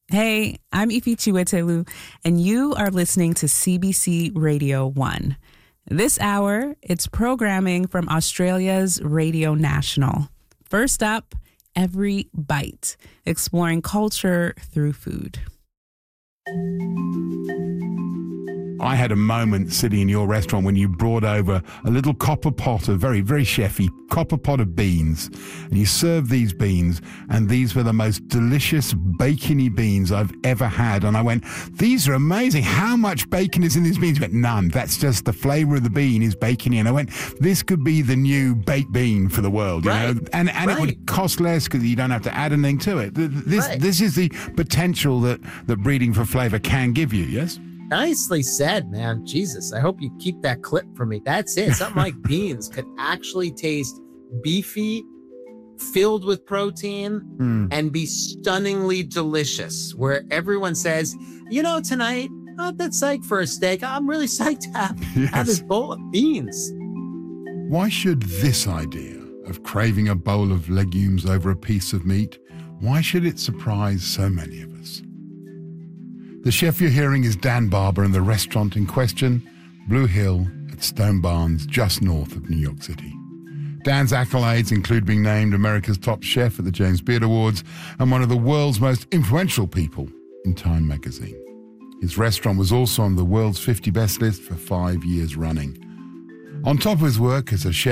Hey, I'm Ifi Chiwetelu, and you are listening to CBC Radio 1. This hour, it's programming from Australia's Radio National. First up, Every Bite, exploring culture through food. I had a moment sitting in your restaurant when you brought over a little copper pot of very, very chefy copper pot of beans. And you served these beans, and these were the most delicious bacony beans I've ever had. And I went, these are amazing. How much bacon is in these beans? You went, none. That's just the flavour of the bean is bacony. And I went, this could be the new baked bean for the world, you know? And it would cost less because you don't have to add anything to it. This is the potential that breeding for flavour can give you, yes? Nicely said, man. Jesus, I hope you keep that clip for me. That's it. Something like beans could actually taste beefy, filled with protein, and be stunningly delicious. Where everyone says, you know, tonight, not that psyched for a steak. I'm really psyched to have this bowl of beans. Why should this idea of craving a bowl of legumes over a piece of meat, why should it surprise so many of us? The chef you're hearing is Dan Barber, and the restaurant in question, Blue Hill at Stone Barns, just north of New York City. Dan's accolades include being named America's top chef at the James Beard Awards and one of the world's most influential people in Time magazine. His restaurant was also on the world's 50 best list for 5 years running. On top of his work as a chef,